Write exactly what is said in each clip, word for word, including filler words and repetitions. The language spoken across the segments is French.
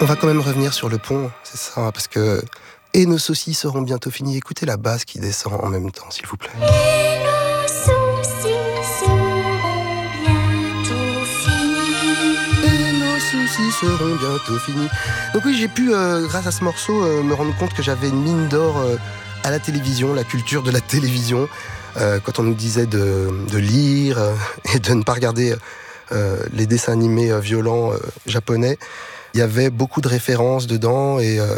On va quand même revenir sur le pont, c'est ça, parce que... Et nos soucis seront bientôt finis. Écoutez la basse qui descend en même temps, s'il vous plaît. Et nos soucis seront bientôt finis. Et nos soucis seront bientôt finis. Donc oui, j'ai pu, euh, grâce à ce morceau, euh, me rendre compte que j'avais une mine d'or euh, à la télévision, la culture de la télévision. Euh, quand on nous disait de, de lire euh, et de ne pas regarder euh, les dessins animés euh, violents euh, japonais, il y avait beaucoup de références dedans et... Euh,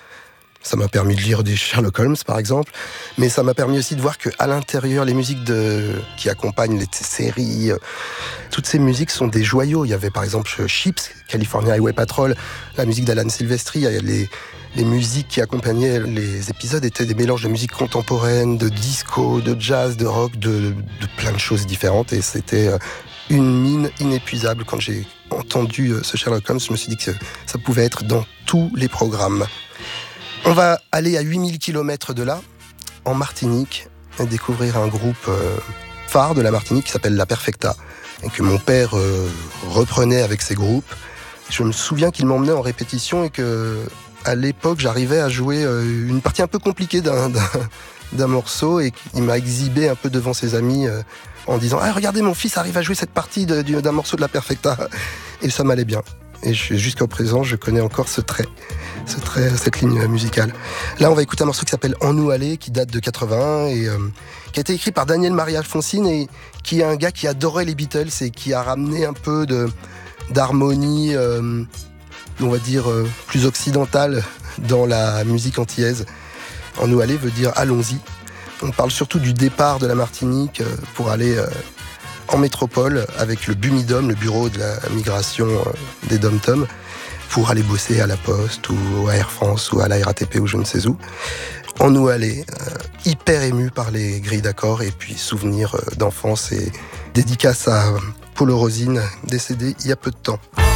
Ça m'a permis de lire des Sherlock Holmes, par exemple, mais ça m'a permis aussi de voir qu'à l'intérieur, les musiques de... qui accompagnent les t- séries, euh, toutes ces musiques sont des joyaux. Il y avait par exemple Chips, California Highway Patrol, la musique d'Alan Silvestri, les, les musiques qui accompagnaient les épisodes étaient des mélanges de musique contemporaine, de disco, de jazz, de rock, de, de plein de choses différentes, et c'était une mine inépuisable. Quand j'ai entendu ce Sherlock Holmes, je me suis dit que ça pouvait être dans tous les programmes. On va aller à huit mille kilomètres de là, en Martinique, et découvrir un groupe euh, phare de la Martinique qui s'appelle La Perfecta, et que mon père euh, reprenait avec ses groupes. Je me souviens qu'il m'emmenait en répétition et que, à l'époque, j'arrivais à jouer euh, une partie un peu compliquée d'un, d'un, d'un morceau, et qu'il m'a exhibé un peu devant ses amis euh, en disant « Ah, regardez, mon fils arrive à jouer cette partie de, d'un morceau de La Perfecta !» Et ça m'allait bien. Et je, jusqu'à présent, je connais encore ce trait, ce trait, cette ligne musicale. Là, on va écouter un morceau qui s'appelle En nous aller, qui date de quatre-vingt-un et euh, qui a été écrit par Daniel Maria Alfonsine, et qui est un gars qui adorait les Beatles et qui a ramené un peu de, d'harmonie, euh, on va dire, euh, plus occidentale dans la musique antillaise. En nous aller veut dire allons-y. On parle surtout du départ de la Martinique euh, pour aller... Euh, en métropole, avec le Bumidom, le bureau de la migration des Dom-Tom, pour aller bosser à la Poste ou à Air France ou à la R A T P ou je ne sais où. En nous aller, euh, hyper ému par les grilles d'accords et puis souvenirs d'enfance et dédicace à Paulo Rosine, décédé il y a peu de temps.